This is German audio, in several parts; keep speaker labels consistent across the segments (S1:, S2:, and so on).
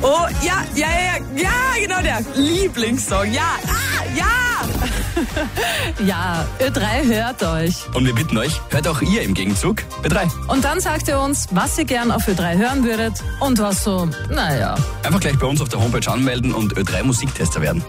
S1: Oh, ja, genau der Lieblingssong. Ja.
S2: Ja, Ö3 hört euch.
S3: Und wir bitten euch, hört auch ihr im Gegenzug Ö3.
S2: Und dann sagt ihr uns, was ihr gern auf Ö3 hören würdet und was so, naja.
S3: Einfach gleich bei uns auf der Homepage anmelden und Ö3 Musiktester werden.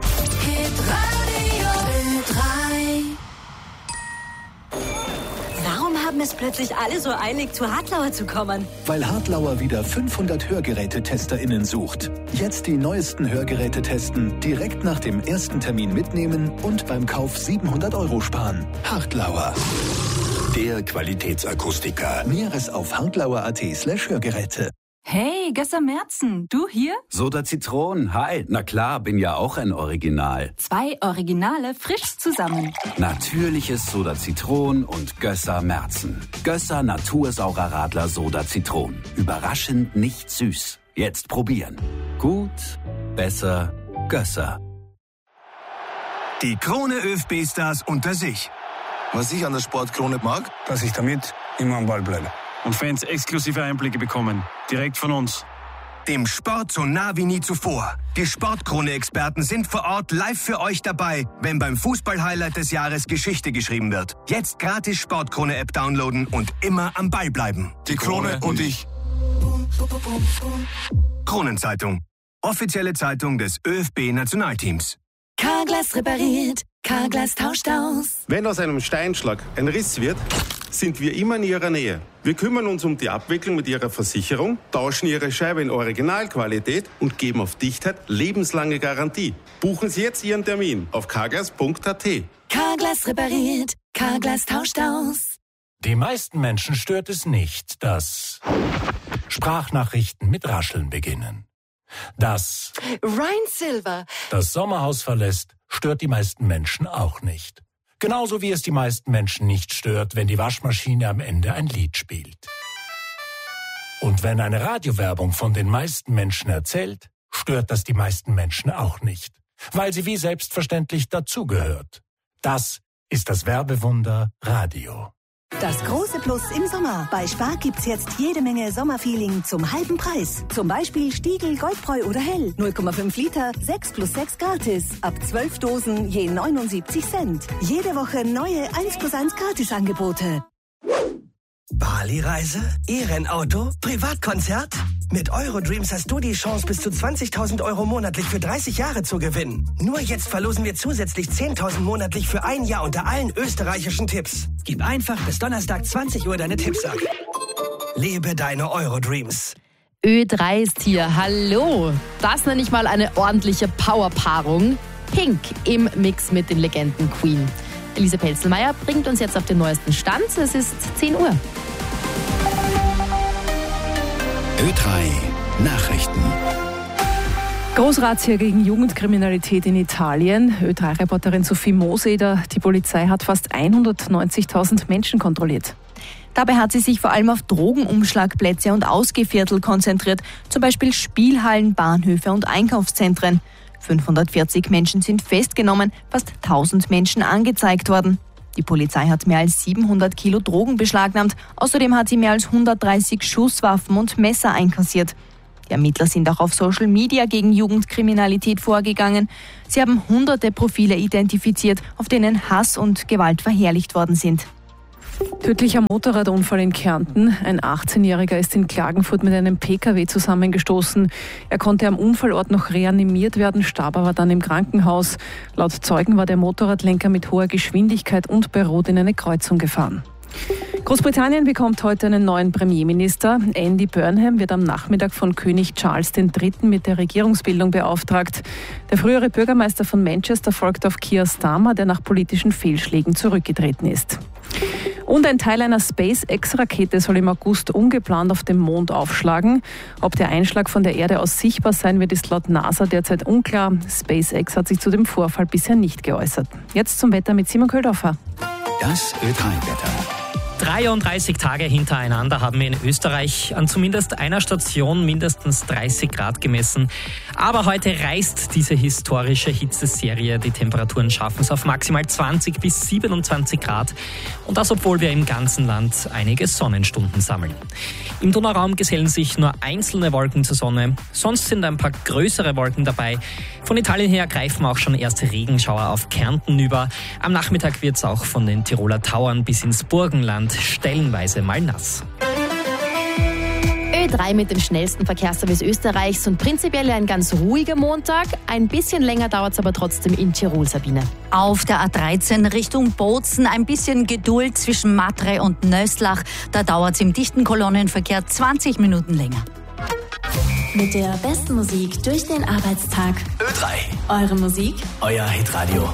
S4: Warum haben es plötzlich alle so eilig, zu Hartlauer zu kommen?
S5: Weil Hartlauer wieder 500 HörgerätetestInnen sucht. Jetzt die neuesten Hörgeräte testen, direkt nach dem ersten Termin mitnehmen und beim Kauf 700 € sparen. Hartlauer. Der Qualitätsakustiker. Näheres auf hartlauer.at/Hörgeräte.
S6: Hey, Gösser Merzen, du hier?
S7: Soda Zitron, hi. Na klar, bin ja auch ein Original.
S6: 2 Originale frisch zusammen.
S7: Natürliches Soda Zitron und Gösser Merzen. Gösser Natursaurer Radler Soda Zitron. Überraschend nicht süß. Jetzt probieren. Gut, besser, Gösser.
S8: Die Krone ÖFB-Stars unter sich.
S9: Was ich an der Sportkrone mag,
S10: dass ich damit immer am Ball bleibe.
S11: Und Fans exklusive Einblicke bekommen. Direkt von uns.
S8: Dem Sport so nah wie nie zuvor. Die Sportkrone-Experten sind vor Ort live für euch dabei, wenn beim Fußball-Highlight des Jahres Geschichte geschrieben wird. Jetzt gratis Sportkrone-App downloaden und immer am Ball bleiben.
S9: Die Krone und ich.
S8: Kronenzeitung. Offizielle Zeitung des ÖFB-Nationalteams.
S4: Carglass repariert, Carglass tauscht aus.
S12: Wenn aus einem Steinschlag ein Riss wird, sind wir immer in Ihrer Nähe. Wir kümmern uns um die Abwicklung mit Ihrer Versicherung, tauschen Ihre Scheibe in Originalqualität und geben auf Dichtheit lebenslange Garantie. Buchen Sie jetzt Ihren Termin auf carglass.at.
S4: Carglass repariert, Carglass tauscht aus.
S13: Die meisten Menschen stört es nicht, dass Sprachnachrichten mit Rascheln beginnen. Dass
S4: Ryan Silver
S13: das Sommerhaus verlässt, stört die meisten Menschen auch nicht. Genauso wie es die meisten Menschen nicht stört, wenn die Waschmaschine am Ende ein Lied spielt. Und wenn eine Radiowerbung von den meisten Menschen erzählt, stört das die meisten Menschen auch nicht, weil sie wie selbstverständlich dazugehört. Das ist das Werbewunder Radio.
S14: Das große Plus im Sommer. Bei Spar gibt's jetzt jede Menge Sommerfeeling zum halben Preis. Zum Beispiel Stiegl, Goldbräu oder Hell. 0,5 Liter, 6+6 gratis. Ab 12 Dosen je 79 Cent. Jede Woche neue 1+1 Gratisangebote.
S15: Bali-Reise? E-Rennauto? Privatkonzert? Mit Eurodreams hast du die Chance, bis zu 20.000 € monatlich für 30 Jahre zu gewinnen. Nur jetzt verlosen wir zusätzlich 10.000 monatlich für ein Jahr unter allen österreichischen Tipps. Gib einfach bis Donnerstag 20 Uhr deine Tipps ab. Lebe deine Eurodreams.
S2: Ö3 ist hier. Hallo. Das nenne ich mal eine ordentliche Powerpaarung. Pink im Mix mit den Legenden Queen. Elise Pelzelmeier bringt uns jetzt auf den neuesten Stand. Es ist 10 Uhr.
S5: Ö3 Nachrichten.
S16: Großrazzia gegen Jugendkriminalität in Italien. Ö3-Reporterin Sophie Moseder. Die Polizei hat fast 190.000 Menschen kontrolliert.
S17: Dabei hat sie sich vor allem auf Drogenumschlagplätze und Ausgehviertel konzentriert, zum Beispiel Spielhallen, Bahnhöfe und Einkaufszentren. 540 Menschen sind festgenommen, fast 1000 Menschen angezeigt worden. Die Polizei hat mehr als 700 Kilo Drogen beschlagnahmt. Außerdem hat sie mehr als 130 Schusswaffen und Messer einkassiert. Die Ermittler sind auch auf Social Media gegen Jugendkriminalität vorgegangen. Sie haben hunderte Profile identifiziert, auf denen Hass und Gewalt verherrlicht worden sind.
S16: Tödlicher Motorradunfall in Kärnten. Ein 18-Jähriger ist in Klagenfurt mit einem PKW zusammengestoßen. Er konnte am Unfallort noch reanimiert werden, starb aber dann im Krankenhaus. Laut Zeugen war der Motorradlenker mit hoher Geschwindigkeit und bei Rot in eine Kreuzung gefahren. Großbritannien bekommt heute einen neuen Premierminister. Andy Burnham wird am Nachmittag von König Charles III. Mit der Regierungsbildung beauftragt. Der frühere Bürgermeister von Manchester folgt auf Keir Starmer, der nach politischen Fehlschlägen zurückgetreten ist. Und ein Teil einer SpaceX-Rakete soll im August ungeplant auf dem Mond aufschlagen. Ob der Einschlag von der Erde aus sichtbar sein wird, ist laut NASA derzeit unklar. SpaceX hat sich zu dem Vorfall bisher nicht geäußert. Jetzt zum Wetter mit Simon Köldorfer.
S5: Das Ö3-Wetter.
S18: 33 Tage hintereinander haben wir in Österreich an zumindest einer Station mindestens 30 Grad gemessen. Aber heute reißt diese historische Hitzeserie. Die Temperaturen schaffen es auf maximal 20 bis 27 Grad. Und das, obwohl wir im ganzen Land einige Sonnenstunden sammeln. Im Donauraum gesellen sich nur einzelne Wolken zur Sonne. Sonst sind ein paar größere Wolken dabei. Von Italien her greifen auch schon erste Regenschauer auf Kärnten über. Am Nachmittag wird es auch von den Tiroler Tauern bis ins Burgenland stellenweise mal nass.
S2: Ö3 mit dem schnellsten Verkehrsservice Österreichs und prinzipiell ein ganz ruhiger Montag. Ein bisschen länger dauert es aber trotzdem in Tirol, Sabine.
S19: Auf der A13 Richtung Bozen ein bisschen Geduld zwischen Matre und Nöslach. Da dauert es im dichten Kolonnenverkehr 20 Minuten länger.
S4: Mit der besten Musik durch den Arbeitstag.
S3: Ö3.
S4: Eure Musik.
S3: Euer Hitradio.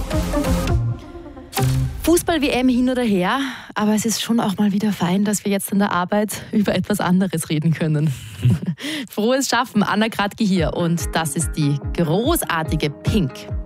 S2: Fußball-WM hin oder her, aber es ist schon auch mal wieder fein, dass wir jetzt in der Arbeit über etwas anderes reden können. Frohes Schaffen, Anna Kratke hier und das ist die großartige Pink.